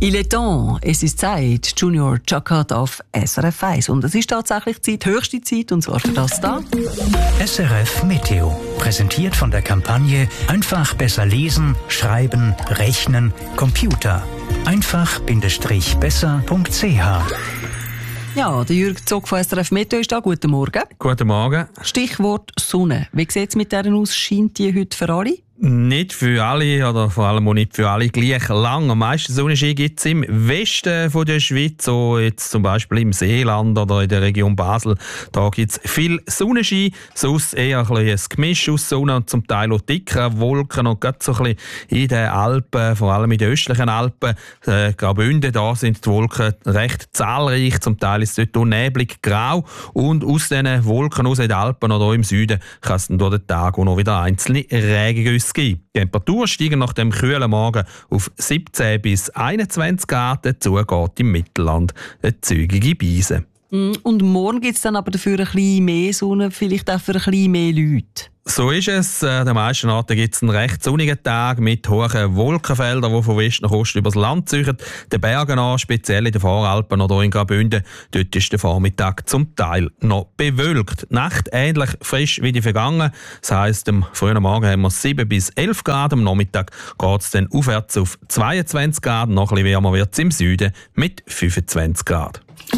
Il est temps, es ist Zeit, Junior Chakad auf SRF 1. Und es ist tatsächlich Zeit, höchste Zeit, und zwar für das da. SRF Meteo, präsentiert von der Kampagne Einfach besser lesen, schreiben, rechnen, Computer. Einfach-besser.ch. Ja, der Jürg Zog von SRF Meteo ist da. Guten Morgen. Guten Morgen. Stichwort Sonne. Wie sieht es mit deren aus? Scheint die heute für alle? Nicht für alle, oder vor allem auch nicht für alle gleich lang. Am meisten Sonnenschein gibt es im Westen von der Schweiz, so jetzt zum Beispiel im Seeland oder in der Region Basel. Da gibt es viel Sonnenschein, sonst eher ein Gemisch aus Sonne und zum Teil auch dickere Wolken. Und gerade so ein bisschen in den Alpen, vor allem in den östlichen Alpen, Graubünden, da sind die Wolken recht zahlreich. Zum Teil ist es dort auch neblig grau. Und aus diesen Wolken, aus den Alpen oder auch im Süden, kann es dann durch den Tag auch noch wieder einzelne Regengüsse geben. Die Temperaturen steigen nach dem kühlen Morgen auf 17 bis 21 Grad. Dazu geht im Mittelland eine zügige Beise. Und morgen gibt es dann aber dafür ein bisschen mehr Sonne, vielleicht auch für ein bisschen mehr Leute. So ist es. An den meisten Orten gibt es einen recht sonnigen Tag mit hohen Wolkenfeldern, die von West nach Ost übers Land ziehen. Den Bergen an, speziell in den Voralpen oder in Graubünden, dort ist der Vormittag zum Teil noch bewölkt. Die Nacht ähnlich frisch wie die vergangen. Das heisst, am frühen Morgen haben wir 7 bis 11 Grad, am Nachmittag geht es dann aufwärts auf 22 Grad. Noch ein bisschen wärmer wird es im Süden mit 25 Grad.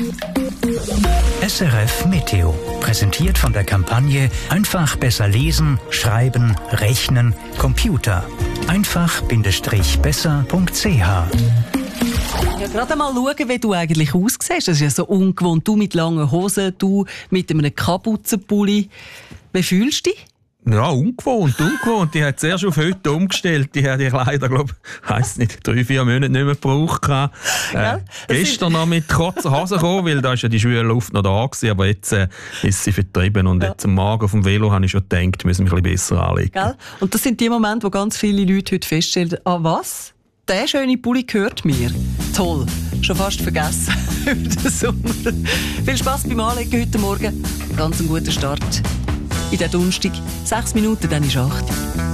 SRF Meteo, präsentiert von der Kampagne Einfach besser lesen, schreiben, rechnen, Computer. Einfach-besser.ch. Ja, gerade mal schauen, wie du eigentlich aussiehst. Das ist ja so ungewohnt. Du mit langen Hosen, du mit einem Kapuzenpulli. Wie fühlst du dich? Ja, ungewohnt. Die hat zuerst auf heute umgestellt. Die hat die Kleider, glaube ich, 3-4 Monate nicht mehr gebraucht. Gestern noch mit kurzen Hosen gekommen, weil da ist ja die schwüle Luft noch da gewesen, aber jetzt ist sie vertrieben. Und jetzt am Morgen auf dem Velo habe ich schon gedacht, müssen wir ein bisschen besser anlegen. Gell? Und das sind die Momente, wo ganz viele Leute heute feststellen, was? Der schöne Pulli gehört mir. Toll. Schon fast vergessen über den Sommer. Viel Spass beim Anlegen heute Morgen. Ganz einen guten Start in den Donnerstag. 6 Minuten, dann ist 8.